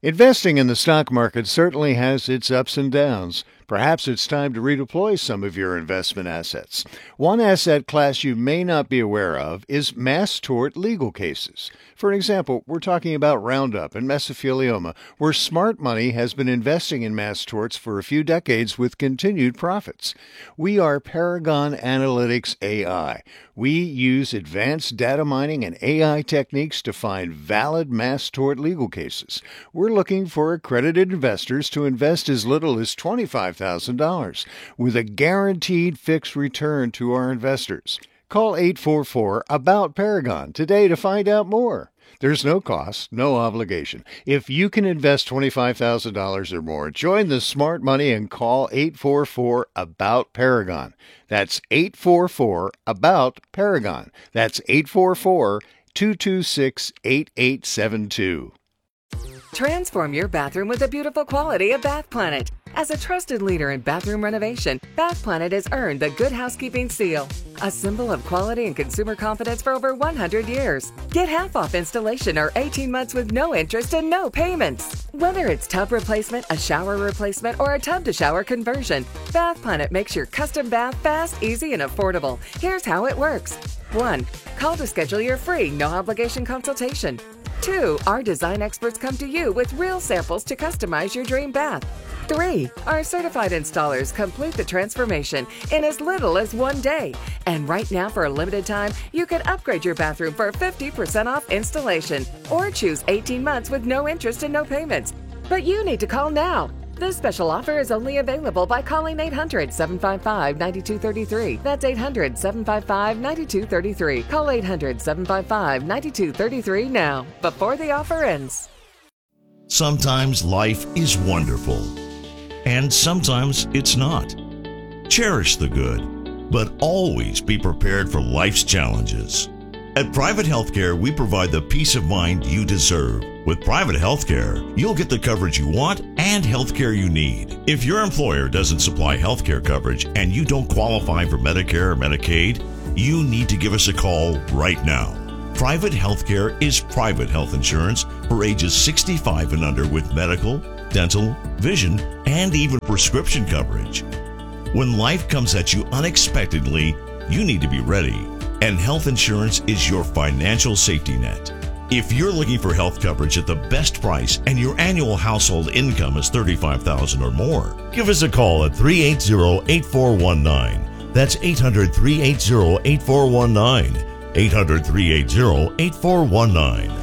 Investing in the stock market certainly has its ups and downs. Perhaps it's time to redeploy some of your investment assets. One asset class you may not be aware of is mass tort legal cases. For example, we're talking about Roundup and mesothelioma, where smart money has been investing in mass torts for a few decades with continued profits. We are Paragon Analytics AI. We use advanced data mining and AI techniques to find valid mass tort legal cases. We're looking for accredited investors to invest as little as $25,000 with a guaranteed fixed return to our investors. Call 844-ABOUT-PARAGON today to find out more. There's no cost, no obligation. If you can invest $25,000 or more, join the smart money and call 844-ABOUT-PARAGON. That's 844-ABOUT-PARAGON. That's 844-226-8872. Transform your bathroom with the beautiful quality of Bath Planet. As a trusted leader in bathroom renovation, Bath Planet has earned the Good Housekeeping seal, a symbol of quality and consumer confidence for over 100 years. Get half off installation or 18 months with no interest and no payments. Whether it's tub replacement, a shower replacement, or a tub-to-shower conversion, Bath Planet makes your custom bath fast, easy, and affordable. Here's how it works. 1. Call to schedule your free, no-obligation consultation. 2. Our design experts come to you with real samples to customize your dream bath. 3. Our certified installers complete the transformation in as little as 1 day. And right now, for a limited time, you can upgrade your bathroom for 50% off installation or choose 18 months with no interest and no payments. But you need to call now. This special offer is only available by calling 800-755-9233. That's 800-755-9233. Call 800-755-9233 now, before the offer ends. Sometimes life is wonderful, and sometimes it's not. Cherish the good, but always be prepared for life's challenges. At Private Healthcare, we provide the peace of mind you deserve. With Private Healthcare, you'll get the coverage you want and healthcare you need. If your employer doesn't supply healthcare coverage and you don't qualify for Medicare or Medicaid, you need to give us a call right now. Private Healthcare is private health insurance for ages 65 and under with medical, dental, vision, and even prescription coverage. When life comes at you unexpectedly, you need to be ready. And health insurance is your financial safety net. If you're looking for health coverage at the best price and your annual household income is $35,000 or more, give us a call at 380-8419. That's 800-380-8419. 800-380-8419.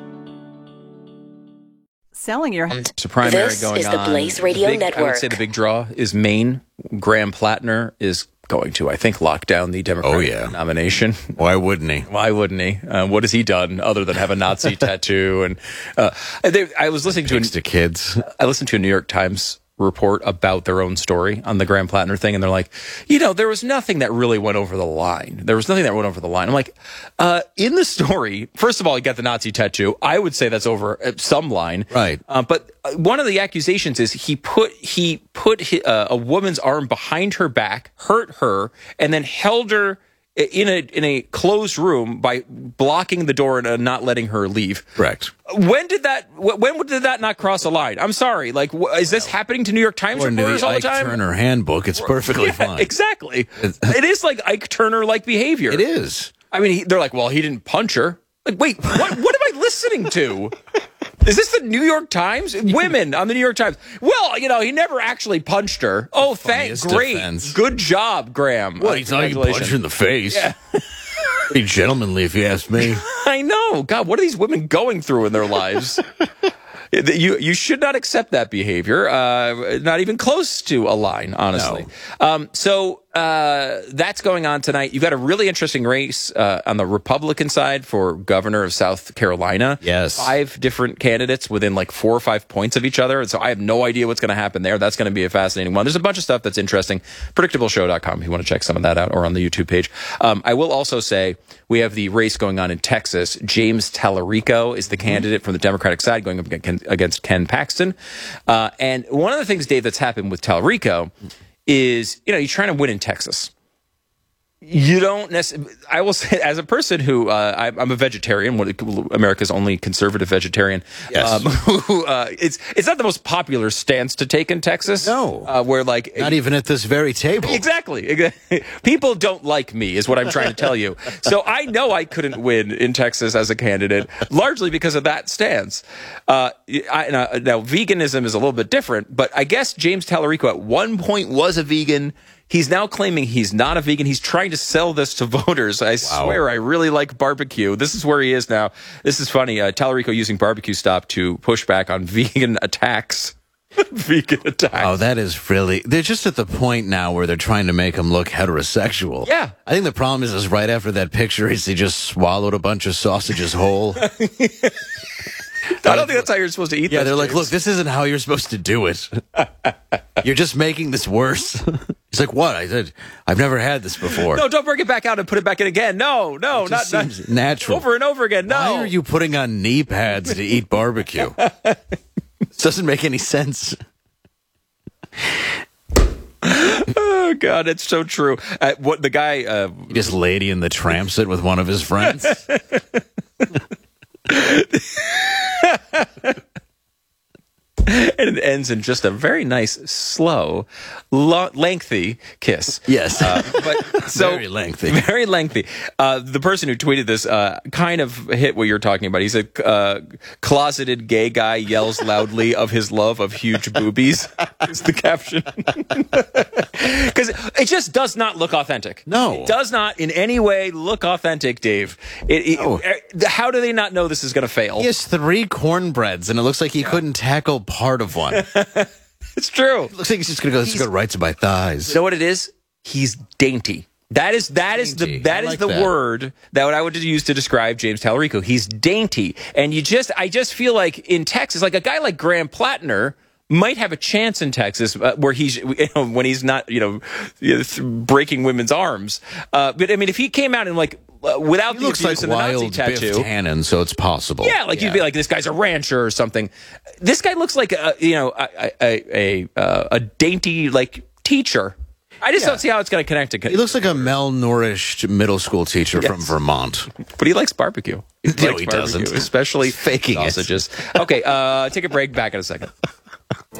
Selling your There's a primary This going is the on. Blaze Radio I would Network. say the big draw is Maine. Graham Plattner is going to, I think, lock down the Democratic nomination. Why wouldn't he? Why wouldn't he? What has he done other than have a Nazi tattoo? And I was listening to kids. I listened to a New York Times report about their own story on the Graham Plattner thing, and they're like, there was nothing that really went over the line. I'm like, in the story, first of all, he got the Nazi tattoo. I would say that's over some line, right? But one of the accusations is he put a woman's arm behind her back, hurt her, and then held her in a closed room by blocking the door and not letting her leave. Correct. When did that not cross a line? I'm sorry. Like, is this happening to New York Times reporters all the time? Ike Turner handbook. It's perfectly fine. Exactly. It is like Ike Turner-like behavior. It is. I mean, they're like, well, he didn't punch her. Like, wait, what am I listening to? Is this the New York Times? Women on the New York Times. Well, he never great. Oh, great. Defense. Good job, Graham. Well, he's not even punch her in the face. Yeah. Pretty gentlemanly, if you ask me. I know. God, what are these women going through in their lives? You should not accept that behavior. Not even close to a line, honestly. No. So that's going on tonight. You've got a really interesting race on the Republican side for governor of South Carolina. Yes. 5 different candidates within like 4 or 5 points of each other. And so I have no idea what's going to happen there. That's going to be a fascinating one. There's a bunch of stuff that's interesting. PredictableShow.com if you want to check some of that out, or on the YouTube page. I will also say we have the race going on in Texas. James Tallarico is the candidate from the Democratic side going up against Ken Paxton. And one of the things, Dave, that's happened with Tallarico is, you're trying to win in Texas. You don't necessarily. I will say, as a person who I'm a vegetarian, America's only conservative vegetarian. Yes. It's not the most popular stance to take in Texas. No, where like not even at this very table. Exactly. People don't like me, is what I'm trying to tell you. So I know I couldn't win in Texas as a candidate, largely because of that stance. Now, veganism is a little bit different, but I guess James Tallarico at one point was a vegan. He's now claiming he's not a vegan. He's trying to sell this to voters. I swear, I really like barbecue. This is where he is now. This is funny. Tallarico using Barbecue Stop to push back on vegan attacks. Vegan attacks. Oh, that is really... They're just at the point now where they're trying to make him look heterosexual. Yeah. I think the problem is right after that picture, he just swallowed a bunch of sausages whole. I don't think that's how you're supposed to eat. Yeah, they're like, look, this isn't how you're supposed to do it. You're just making this worse. He's like, what? I said, I've never had this before. No, don't bring it back out and put it back in again. No, It seems natural. Over and over again. No. Why are you putting on knee pads to eat barbecue? This doesn't make any sense. Oh God, it's so true. What the guy? He just Lady in the Tramps it with one of his friends. And it ends in just a very nice, slow, lengthy kiss. Yes. But so very lengthy. Very lengthy. The person who tweeted this kind of hit what you're talking about. He's a closeted gay guy yells loudly of his love of huge boobies. Is the caption. Because it just does not look authentic. No. It does not in any way look authentic, Dave. How do they not know this is going to fail? He has 3 cornbreads, and it looks like he couldn't tackle part of one. It's true. It looks like he's just going to go right to my thighs. You know what it is? He's dainty. That is the word that I would use to describe James Tallarico. He's dainty, and I just feel like in Texas, like a guy like Graham Plattner might have a chance in Texas where he's when he's not breaking women's arms. But I mean, if he came out and without the abuse like and the Nazi tattoo, Biff Tannen, so it's possible. Yeah, you'd be like, this guy's a rancher or something. This guy looks like a dainty teacher. I just don't see how it's going to connect. He looks like a malnourished middle school teacher from Vermont. But he likes barbecue. He doesn't. Especially faking sausages. Okay, take a break. Back in a second.